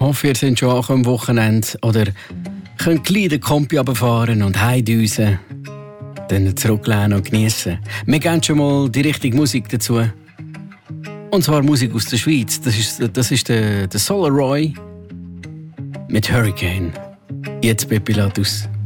hoffe, ihr seid schon auch am Wochenende oder könnt gleich den Kompi runterfahren und heimdüsen. Dann zurücklehnen und geniessen. Wir geben schon mal die richtige Musik dazu. Und zwar Musik aus der Schweiz. Das ist der Solar Roy mit Hurricane. Jetzt bei Pilatus.